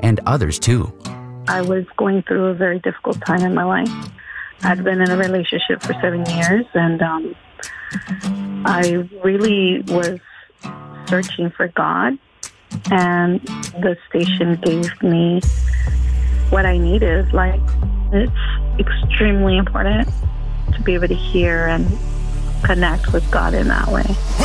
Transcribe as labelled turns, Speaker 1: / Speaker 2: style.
Speaker 1: and others too.
Speaker 2: I was going through a very difficult time in my life. I'd been in a relationship for 7 years, and I really was searching for God, and the station gave me what I needed. Like, it's extremely important to be able to hear and connect with God in that way.